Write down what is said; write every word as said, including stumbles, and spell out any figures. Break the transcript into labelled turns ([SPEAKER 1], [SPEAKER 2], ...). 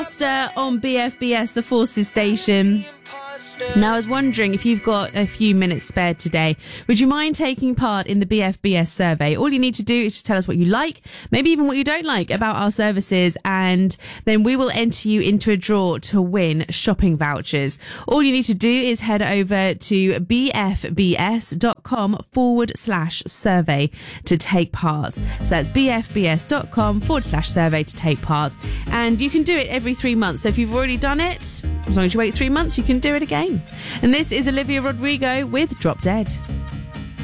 [SPEAKER 1] On B F B S, the Forces station. Now, I was wondering if you've got a few minutes spared today, would you mind taking part in the B F B S survey? All you need to do is just tell us what you like, maybe even what you don't like about our services, and then we will enter you into a draw to win shopping vouchers. All you need to do is head over to bfbs.com forward slash survey to take part. So that's bfbs.com forward slash survey to take part. And you can do it every three months. So if you've already done it, as long as you wait three months, you can do it again. And this is Olivia Rodrigo with Drop Dead.